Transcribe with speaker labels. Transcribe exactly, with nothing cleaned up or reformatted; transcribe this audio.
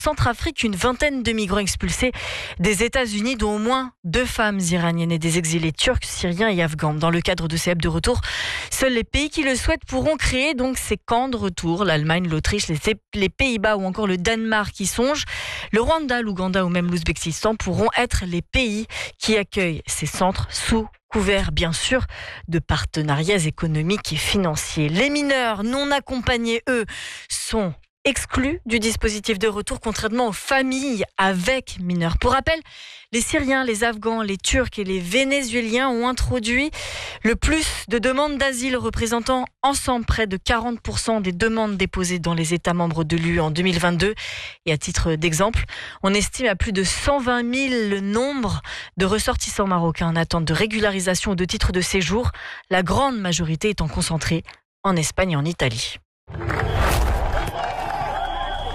Speaker 1: Centrafrique, une vingtaine de migrants expulsés des États-Unis, dont au moins deux femmes iraniennes et des exilés turcs, syriens et afghans. Dans le cadre de ces hubs de retour, seuls les pays qui le souhaitent pourront créer donc ces camps de retour. L'Allemagne, l'Autriche, les, les Pays-Bas ou encore le Danemark y songent. Le Rwanda, l'Ouganda ou même l'Ouzbékistan pourront être les pays qui accueillent ces centres sous couvert bien sûr de partenariats économiques et financiers. Les mineurs non accompagnés, eux, sont exclus du dispositif de retour, contrairement aux familles avec mineurs. Pour rappel, les Syriens, les Afghans, les Turcs et les Vénézuéliens ont introduit le plus de demandes d'asile, représentant ensemble près de quarante pour cent des demandes déposées dans les États membres de l'U E en deux mille vingt-deux. Et à titre d'exemple, on estime à plus de cent vingt mille le nombre de ressortissants marocains en attente de régularisation ou de titre de séjour, la grande majorité étant concentrée en Espagne et en Italie.